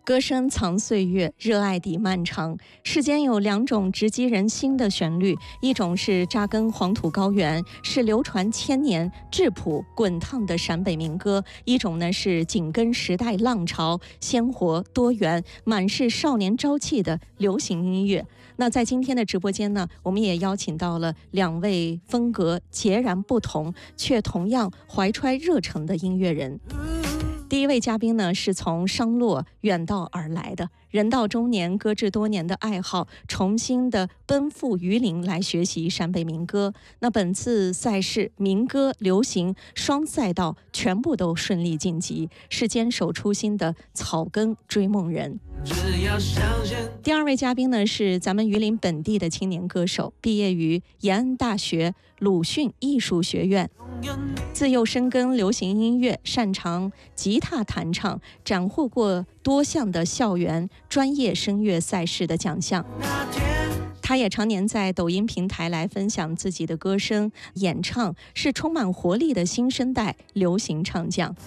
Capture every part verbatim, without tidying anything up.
歌声藏岁月，热爱抵漫长。世间有两种直击人心的旋律，一种是扎根黄土高原，是流传千年、质朴滚烫的陕北民歌；一种呢是紧跟时代浪潮，鲜活多元、满是少年朝气的流行音乐。那在今天的直播间呢，我们也邀请到了两位风格截然不同，却同样怀揣热诚的音乐人。第一位嘉宾呢，是从商洛远道而来的，人到中年搁置多年的爱好，重新的奔赴榆林来学习陕北民歌。那本次赛事民歌流行双赛道全部都顺利晋级，是坚守初心的草根追梦人。第二位嘉宾呢，是咱们榆林本地的青年歌手，毕业于延安大学鲁迅艺术学院，自幼深耕流行音乐，擅长吉他弹唱，斩获过多项的校园专业声乐赛事的奖项。他也常年在抖音平台来分享自己的歌声演唱，是充满活力的新生代流行唱将。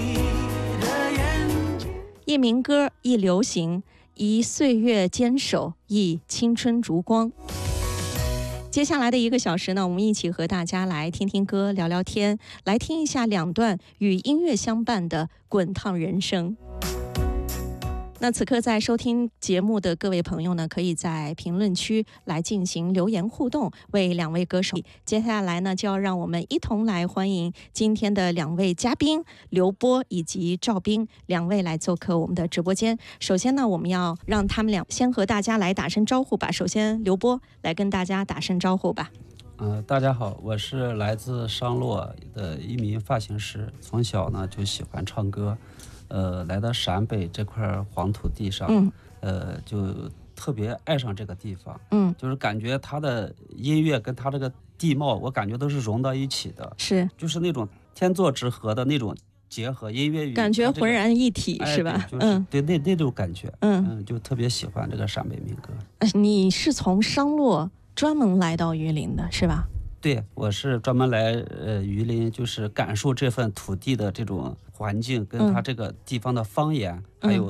一民歌，一流行，一岁月坚守，一青春烛光。接下来的一个小时呢，我们一起和大家来听听歌，聊聊天，来听一下两段与音乐相伴的滚烫人生。那此刻在收听节目的各位朋友呢，可以在评论区来进行留言互动，为两位歌手。接下来呢，就要让我们一同来欢迎今天的两位嘉宾刘波以及赵斌，两位来做客我们的直播间。首先呢，我们要让他们俩先和大家来打声招呼吧。首先刘波来跟大家打声招呼吧。 呃，大家好，我是来自商洛的一名发型师，从小呢就喜欢唱歌。呃，来到陕北这块黄土地上，嗯，呃，就特别爱上这个地方，嗯，就是感觉它的音乐跟它这个地貌，我感觉都是融到一起的，是，就是那种天作之合的那种结合，音乐与、这个、 感觉浑然一体，是吧？ 对，就是、嗯，对，那那种感觉，嗯嗯，就特别喜欢这个陕北民歌。 你是从商洛专门来到榆林的，是吧？ 对，我是专门来呃榆林，就是感受这份土地的这种环境，跟它这个地方的方言，嗯、还有